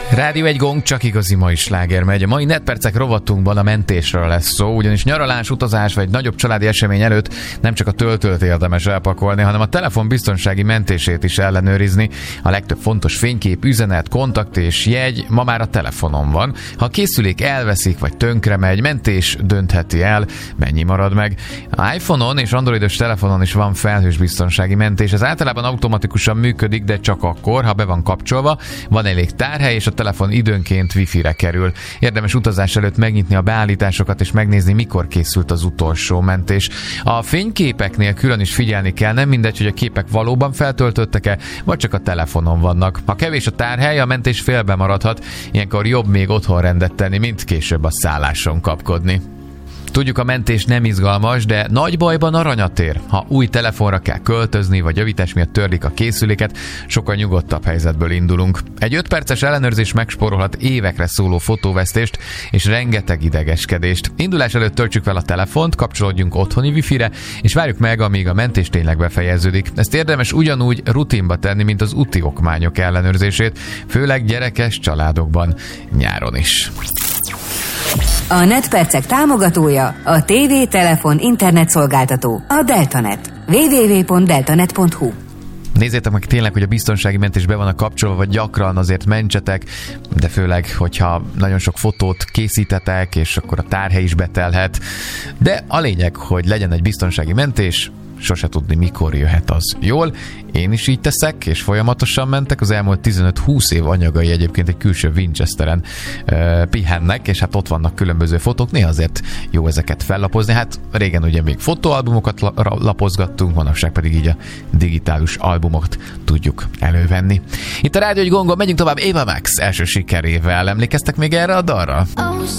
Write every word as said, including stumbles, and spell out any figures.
Rádió egy gong, csak igazi mai sláger megy. A mai netpercek rovatunkban a mentésről lesz szó, ugyanis nyaralás, utazás vagy nagyobb családi esemény előtt nem csak a töltőt érdemes elpakolni, hanem a telefon biztonsági mentését is ellenőrizni. A legtöbb fontos fénykép, üzenet, kontakt és jegy ma már a telefonon van. Ha a készülék elveszik vagy tönkre megy, mentés döntheti el, mennyi marad meg. A iPhone-on és androidos telefonon is van felhős biztonsági mentés. Ez általában automatikusan működik, de csak akkor, ha be van kapcsolva, van elég tárhely és a telefon időnként wifi-re kerül. Érdemes utazás előtt megnyitni a beállításokat és megnézni, mikor készült az utolsó mentés. A fényképeknél külön is figyelni kell, nem mindegy, hogy a képek valóban feltöltöttek-e, vagy csak a telefonon vannak. Ha kevés a tárhely, a mentés félbe maradhat, ilyenkor jobb még otthon rendet tenni, mint később a szálláson kapkodni. Tudjuk, a mentés nem izgalmas, de nagy bajban aranyat ér. Ha új telefonra kell költözni, vagy javítás miatt törlik a készüléket, sokkal nyugodtabb helyzetből indulunk. Egy öt perces ellenőrzés megspórolhat évekre szóló fotóvesztést és rengeteg idegeskedést. Indulás előtt töltsük fel a telefont, kapcsolódjunk otthoni wifi-re, és várjuk meg, amíg a mentés tényleg befejeződik. Ezt érdemes ugyanúgy rutinba tenni, mint az úti okmányok ellenőrzését, főleg gyerekes családokban nyáron is. A netpercek támogatója a tévé, telefon, internet szolgáltató, a Deltanet. double-u double-u double-u pont deltanet pont hu. Nézzétek meg tényleg, hogy a biztonsági mentés be van kapcsolva, vagy gyakran azért mentsetek, de főleg, hogyha nagyon sok fotót készítetek, és akkor a tárhely is betelhet. De a lényeg, hogy legyen egy biztonsági mentés, sose tudni, mikor jöhet az jól. Én is így teszek, és folyamatosan mentek. Az elmúlt tizenöt-húsz év anyagai egyébként egy külső Winchesteren uh, pihennek, és hát ott vannak különböző fotók, néha azért jó ezeket fellapozni. Hát régen ugye még fotóalbumokat la- lapozgattunk, manapság pedig így a digitális albumokat tudjuk elővenni. Itt a Rádió egy gongon, megyünk tovább Ava Max első sikerével. Emlékeztek még erre a dalra? Oh,